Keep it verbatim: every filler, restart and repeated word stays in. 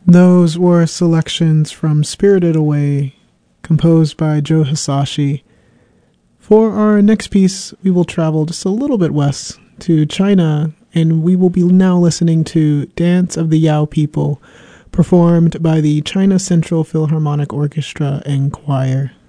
Those were selections from Spirited Away, composed by Joe Hisaishi. For our next piece, we will travel just a little bit west to China, and we will be now listening to Dance of the Yao People, performed by the China Central Philharmonic Orchestra and Choir.